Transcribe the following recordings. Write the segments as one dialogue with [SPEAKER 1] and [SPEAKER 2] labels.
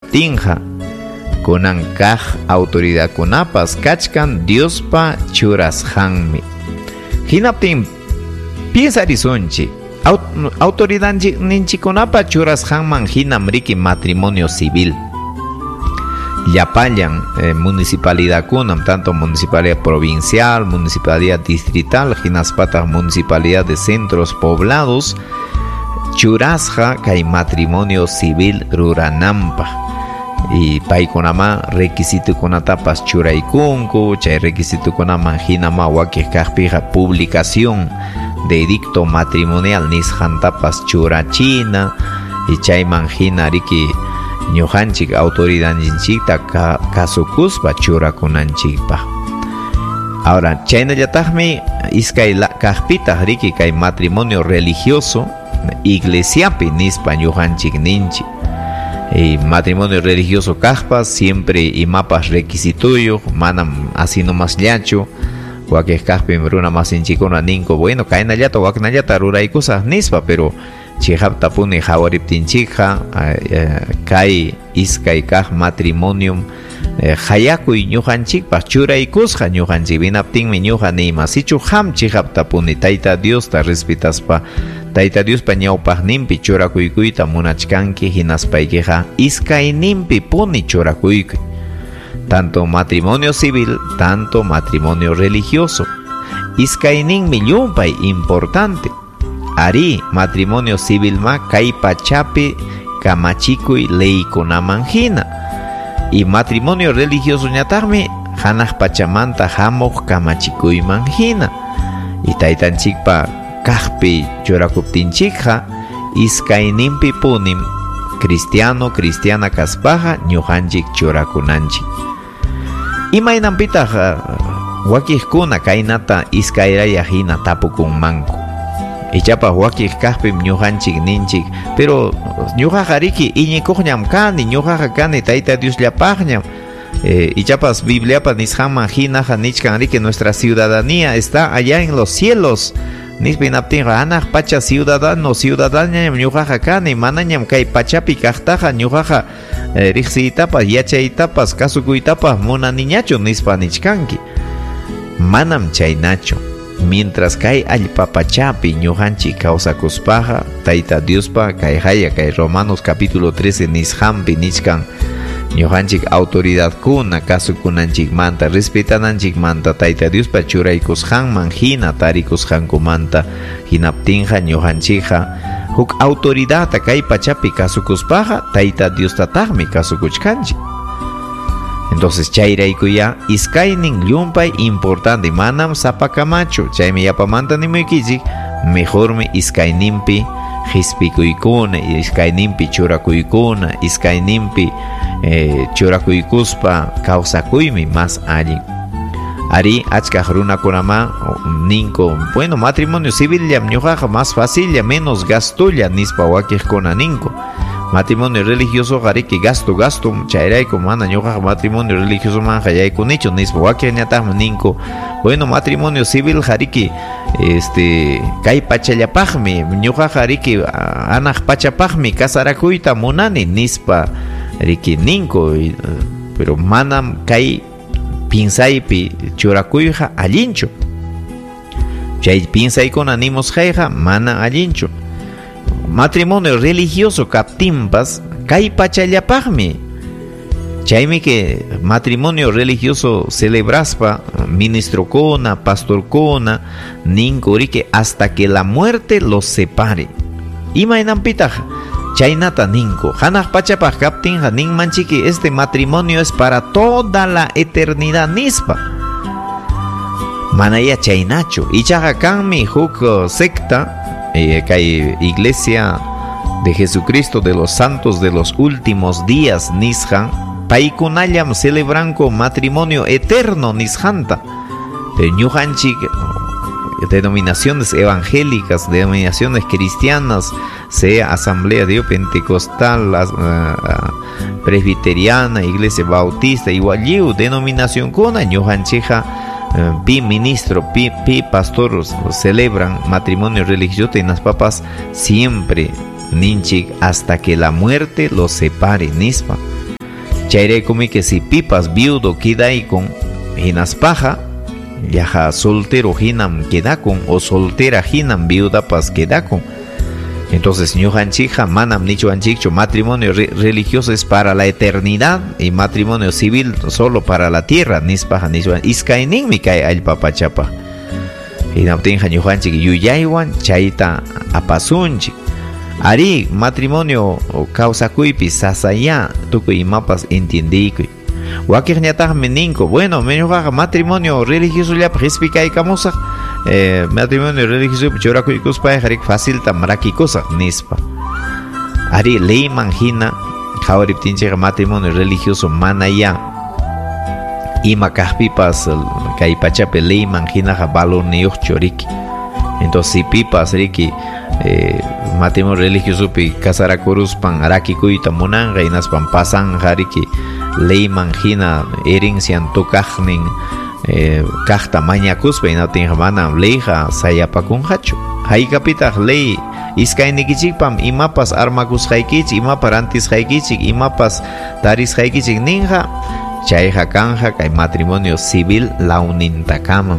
[SPEAKER 1] hinaptinja kunan kaq autoridad kunapas kachkan Diospa churasqanmi. Hinaptin piensarisonchi autoridad ninchikunapa churasqanman hinam riki matrimonio civil. Llapayan municipalidad kunam, tanto municipalidad provincial, municipalidad distrital, hinaspata municipalidad de centros poblados, churasqa kay matrimonio civil ruranampa. Y paykunama requisito kunatapas churaykunku, chay requisito kunama hinama wakih kaqpiqa publicación de edicto matrimonial nisqantapas churachina, y chayman hina riki ñuqanchik autoridadninchikta kasukuspa churakunanchikpa. Ahora chaynallataqmi iskay kaqpitaq riki kay matrimonio religioso iglesiapi nispa ñuqanchik ninchik. Matrimonio religioso kaqpas siempre imapas requisituyuq, manam así nomás llachu. Wakih kaqpi runa masinchikuna ninku bueno kaynallata waknallata ruraykusaq nispa, pero chihaptapuni hawariptinchikqa kay iskay kaq matrimonium hayakuy ñuqanchikpas churaykusqa ñuqanchik vinaptinmi ñuqa niymasichu ham chihaptapuni Tayta Diosta respetaspa, Tayta Diospa ñawpaqninpi churakuykuyta munachkanki, hinaspaykiqa iskayninpi puni churakuykuy, tanto matrimonio civil, tanto matrimonio religioso. Iskayninmi llumpay importante. Ari matrimonio civil ma kay pachapi kamachikuy leykunaman hina, y matrimonio religioso ñataqmi hanaq pachamanta hamuq kamachikuyman hina. Y taytanchikpa kaqpi churakuptinchikqa iskayninpi punim cristiano cristiana kaspaqa ñuqanchik churakunanchik. Imaynanpitaq wakijkuna kaynata iskayraya hina tapukunmanku. Ichapas wakij kaqpim ñuqanchik ninchik, pero ñuqaqa riki iñikuqñam kani, ñuqaqa kani Tayta Diosllapaqñam. Ichapas Bibliapa nisqanman hinaqa nichkan riki nuestra ciudadanía está allá en los cielos. Nispinaptinqa hanaq pacha ciudadañam ñuqaqa kani, manañam kay pachapi kaqtaqa ñuqaqa riqsiytapas yachaytapas kasukuytapas munaniñachu nispa nichkanki. Manam chaynachu. Mientras kay allpapachapi ñuqanchik kawsakuspaqa Tayta Diospa kay haya kay Romanos capítulo 13 nisqanpi nichkan ñuqanchik autoridad kuna kasukunanchikmanta respetananchikmanta Tayta Diospa churaykusqanman hina tarikusqankumanta hinaptinqa ñuqanchikqa huk autoridadta kay pachapi kasukuspaqa Tayta Diostataqmi kasukuchkanchik. Entonces chayraykuya iskaynin llumpay importante manam sapakamachu, chaymi yapamanta nimuykichik mejormi iskayninpi hispikuykuna, iskayninpi churakuykuna, iskayninpi churakuykuspa kawsakuymi más allin. Ari achkaq runakunama ninku bueno matrimonio civil llam ñuqaqa más fácil menos gastulla nispa wakijkuna ninku. Matrimonio religioso gariki gasto chayrayku mana ñuqaqa matrimonio religioso man hayaykunichu nispa wakiñataqmi ninku bueno matrimonio civil hariki kay pachallapaqmi ñuqaqa riki anaq pachapaqmi kasarakuyta munani nispa riki ninku, pero manam kay pinsaypi churakuyqa allinchu, chay pinsaykuna nimusqayqa mana allinchu. Matrimonio religioso kaptimpas kay pachallapaqmi, chaymi que matrimonio religioso celebraspa ministrokuna pastorkuna ninku riki hasta que la muerte los separe. Imaynanpitaq chaynata ninku hanaq pachapaq kaptinqa ninmanchiki este matrimonio es para toda la eternidad nispa. Manaya chaynachu ichaqa kanmi huk secta kay Iglesia de Jesucristo de los Santos de los Últimos Días nisqan paykunallam celebranku matrimonio eterno nisqanta. Ñuqanchik denominaciones evangélicas, denominaciones cristianas, sea Asamblea de Dios Pentecostal, Presbiteriana, Iglesia Bautista, igual denominación kuna ñuqanchikqa pi ministro, pi pastor celebran matrimonio religioso y las papas siempre ninchik hasta que la muerte los separe nispa. Chayrekumi que si pipas viudo quedaykun hinaspaja yaja soltero hinam quedakun o soltera hinam viudapas quedakun. Entonces ñujanchija manam nichuanchikchu matrimonio religioso es para la eternidad y matrimonio civil solo para la tierra nispaja nichuan iskaynin mi kay allpapachapa hinaptinja ñujanchik yuyaywan chayta apasunchik ari matrimonio kawsakuypi sasaya tukuy imapas entiendiykuy wakijñataqmi ninku bueno ñuqaqa matrimonio religioso llapa qhispikaykamusaq matrimonio religioso churakuykuspay harik facilta marakikusaq nispa ari leyman hina qhawariptinchik matrimonio religioso manaya ima kajpipas kay pachapi leyman hinaqa valor niyuqchu riki entonces si pipas riki matrimonio religioso pi casarakuruspan arakikuyta munanqa hinaspan pasanja riki leyman hina herencian tukaqnin kaqta mañakuspa hinatin mana leyqa sayapakunqachu haykapitaq ley iskaynikichikpam imapas armakusqaykichik imapas rantisqaykichik imapas tarisqaykichik ninqa chayqa kanja kay matrimonio civil launintakama.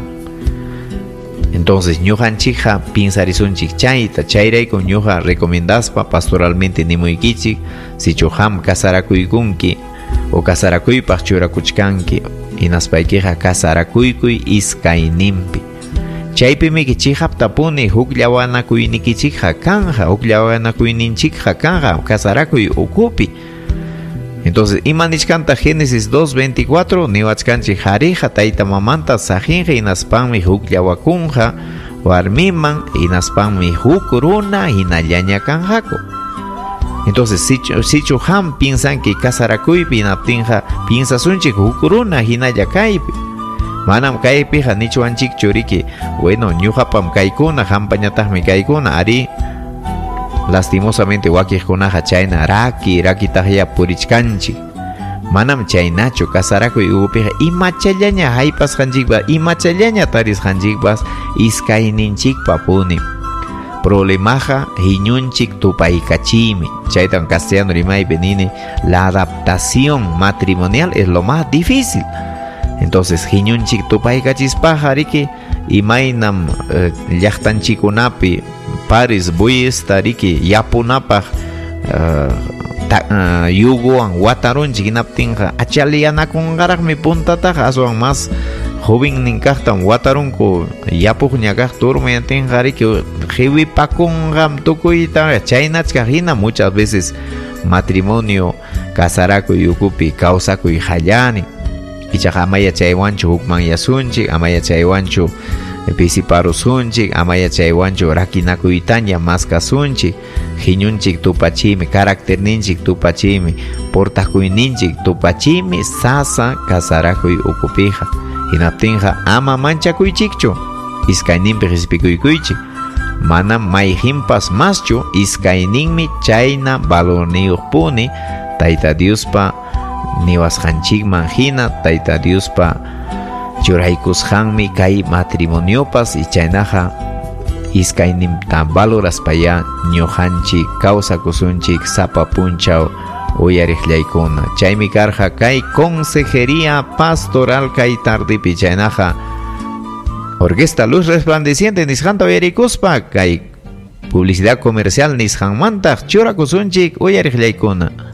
[SPEAKER 1] Entonces ñujanchikqa pinsarisunchik chayta chayrayku ñuqa recomendaspa pastoralmente nimuykichik sichuqam kasarakuykunki o kasarakuypaq churakuchkanki hinaspaykiqa kasarakuykuy iskayninpi chaypimi kichijaptapuni huk llawanakuynikichikqa kanja huk llawanakuyninchikqa kanja kasarakuy ukupi. Entonces imanichkanta Génesis 2:24 niwachkanchik harija tayta mamanta sajinqa hinaspanmi huk llawakunqa warmiman hinaspanmi huk runa hinallaña kanjaku. Entonces sichuqam pinsanki kasarakuypi hinaptinqa pinsasunchik huk runa hinalla kaypi manam kaypiqa nichuanchikchu riki bueno ñuqapam kaykuna hampañataqmi kaykuna ari lastimosamente wakiqkunaqa chayna rakitaqya purichkanchik manam chaynachu kasarakuy upiqa imachallaña haypasqanchikpas imachallaña tarisqanchikpas iskayninchikpa puni problemaqa hiñunchik tupaykachimi chaytan castellano rimaypi nini la adaptación matrimonial es lo más difícil. Entonces hiñunchik tupaykachispaqa riki imaynam llaqtanchikunapi paris buyista riki yapunapaq yuguwan watarunchik hinaptinqa achalianakunqaraqmi puntataqa aswan más joven ninkaqtam watarunku yapuqñakaq turmayantinqa riki qhiwipakunqam tukuyta chaynachkaq hina muchas veces matrimonio kasarakuy ukupi kawsakuy hallani ichaqa amaya chaywanchu hukman yasunchik amaya chaywanchu pisiparusunchik amaya chaywanchu rakinakuytaña maskasunchik hiñunchik tupachimi carácterninchik tupachimi portakuyninchik tupachimi sasa kasarakuy ukupija hinaptinqa ama manchakuychikchu iskayninpi rispikuykuychik mana mayjinpas maschu iskayninmi chayna valorniyuqpuni tayta Diospa niwasqanchikman hina tayta Diospa churaykusqanmi kay matrimoniopas y chaynaqa iskayninta valoraspaya ñuqanchik kawsakusunchik sapa punchaw uyariqllaykuna chaymi karqa kay consejería pastoral kay tardipi chaynaqa orquesta luz resplandeciente nisqanta uyarikuspa kay publicidad comercial nisqanmantaq churakusunchik uyariqllaykuna